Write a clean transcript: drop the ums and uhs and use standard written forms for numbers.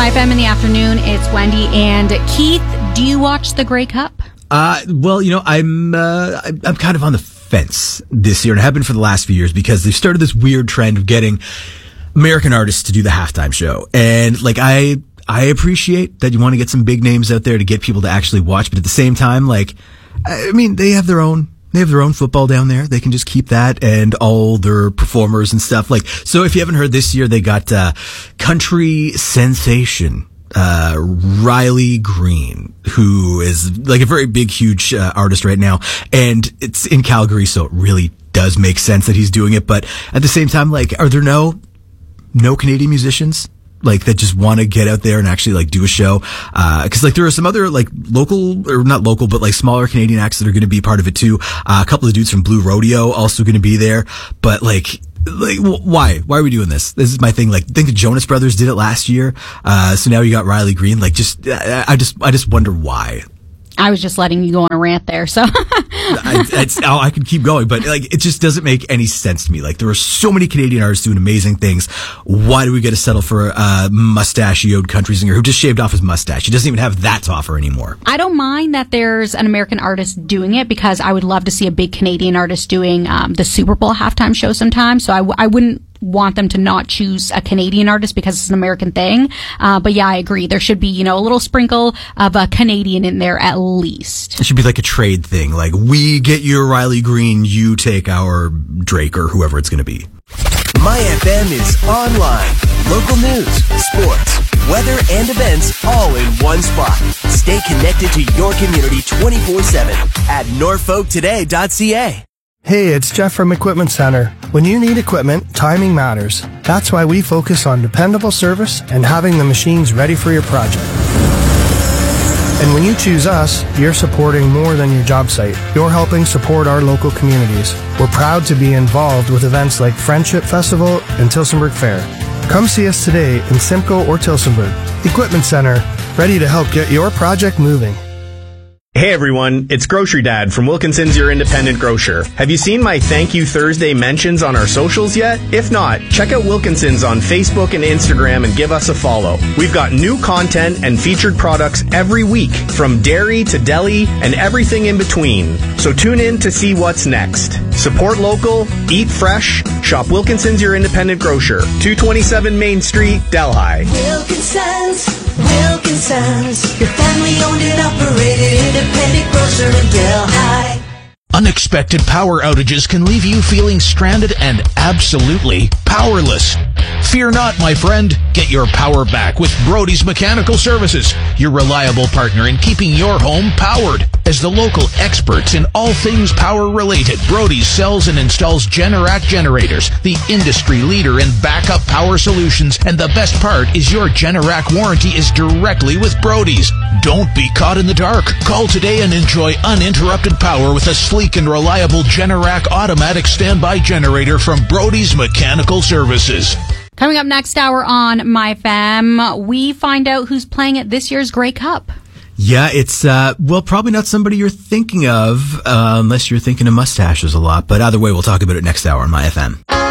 My FM in the afternoon. It's Wendy and Keith. Do you watch the Grey Cup? Well, I'm kind of on the fence this year, and I have been for the last few years, because they've started this weird trend of getting American artists to do the halftime show. And I appreciate that you want to get some big names out there to get people to actually watch, but at the same time, they have their own football down there. They can just keep that and all their performers and stuff. So if you haven't heard, this year they got country sensation Riley Green, who is a very big, huge artist right now, and it's in Calgary, so it really does make sense that he's doing it. But at the same time, are there no Canadian musicians that just want to get out there and actually do a show? Cause there are some other local, or not local, but smaller Canadian acts that are going to be part of it too. A couple of dudes from Blue Rodeo also going to be there. But why are we doing this? This is my thing. I think the Jonas Brothers did it last year. So now you got Riley Green. I just wonder why. I was just letting you go on a rant there, so. I could keep going, but it just doesn't make any sense to me. There are so many Canadian artists doing amazing things. Why do we get to settle for a mustachioed country singer who just shaved off his mustache? He doesn't even have that to offer anymore. I don't mind that there's an American artist doing it, because I would love to see a big Canadian artist doing the Super Bowl halftime show sometime. So I wouldn't want them to not choose a Canadian artist because it's an American thing. But yeah, I agree. There should be, a little sprinkle of a Canadian in there at least. It should be a trade thing. We get your Riley Green, you take our Drake, or whoever it's going to be. My FM is online. Local news, sports, weather, and events all in one spot. Stay connected to your community 24/7 at norfolktoday.ca. Hey, it's Jeff from Equipment Center. When you need equipment, timing matters. That's why we focus on dependable service and having the machines ready for your project. And when you choose us, you're supporting more than your job site. You're helping support our local communities. We're proud to be involved with events like Friendship Festival and Tillsonburg Fair. Come see us today in Simcoe or Tillsonburg. Equipment Center, ready to help get your project moving. Hey everyone, it's Grocery Dad from Wilkinson's Your Independent Grocer. Have you seen my Thank You Thursday mentions on our socials yet? If not, check out Wilkinson's on Facebook and Instagram and give us a follow. We've got new content and featured products every week, from dairy to deli and everything in between. So tune in to see what's next. Support local, eat fresh, shop Wilkinson's Your Independent Grocer, 227 Main Street, Delhi. Wilkinson's, your family owned and operated independent grocer in Delhi. Unexpected power outages can leave you feeling stranded and absolutely powerless. Fear not, my friend. Get your power back with Brody's Mechanical Services, your reliable partner in keeping your home powered. As the local experts in all things power-related, Brody's sells and installs Generac generators, the industry leader in backup power solutions, and the best part is your Generac warranty is directly with Brody's. Don't be caught in the dark. Call today and enjoy uninterrupted power with a sleek and reliable Generac automatic standby generator from Brody's Mechanical Services. Coming up next hour on My Fam, we find out who's playing at this year's Grey Cup. Yeah, it's, probably not somebody you're thinking of, unless you're thinking of mustaches a lot. But either way, we'll talk about it next hour on My FM.